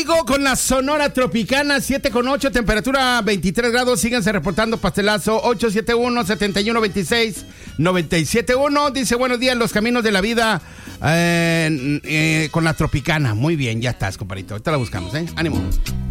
Con la Sonora Tropicana, 7:08, temperatura 23 grados. Síganse reportando pastelazo 871-7126-971. Dice: buenos días, los caminos de la vida con la Tropicana. Muy bien, ya estás, compadrito. Ahorita la buscamos, ¿eh? Ánimo.